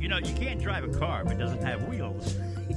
You can't drive a car if it doesn't have wheels.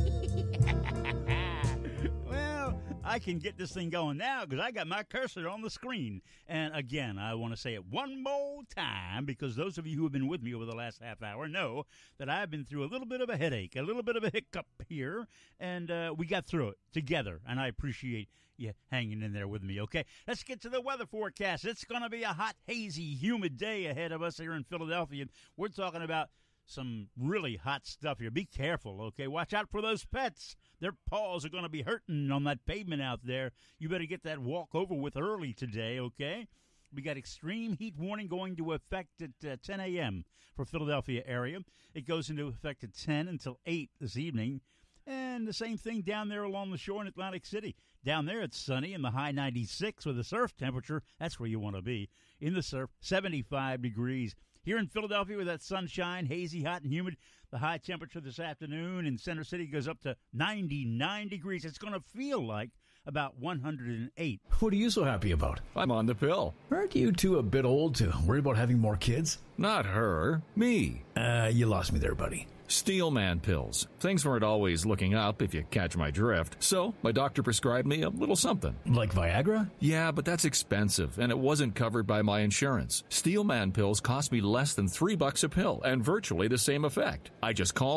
Well, I can get this thing going now because I got my cursor on the screen. And again, I want to say it one more time because those of you who have been with me over the last half hour know that I've been through a little bit of a headache, a little bit of a hiccup here, and we got through it together, and I appreciate you hanging in there with me, okay? Let's get to the weather forecast. It's going to be a hot, hazy, humid day ahead of us here in Philadelphia. We're talking about some really hot stuff here. Be careful, okay? Watch out for those pets. Their paws are going to be hurting on that pavement out there. You better get that walk over with early today, okay? We got extreme heat warning going to effect at 10 a.m. for Philadelphia area. It goes into effect at 10 until 8 this evening. And the same thing down there along the shore in Atlantic City. Down there it's sunny in the high 96 with a surf temperature. That's where you want to be. In the surf, 75 degrees. Here in Philadelphia with that sunshine, hazy, hot, and humid, the high temperature this afternoon in Center City goes up to 99 degrees. It's going to feel like about 108. What are you so happy about? I'm on the pill. Aren't you two a bit old to worry about having more kids? Not her, me. You lost me there, buddy. Steelman pills. Things weren't always looking up, if you catch my drift. So, my doctor prescribed me a little something. Like Viagra? Yeah, but that's expensive, and it wasn't covered by my insurance. Steelman pills cost me less than $3 a pill, and virtually the same effect. I just called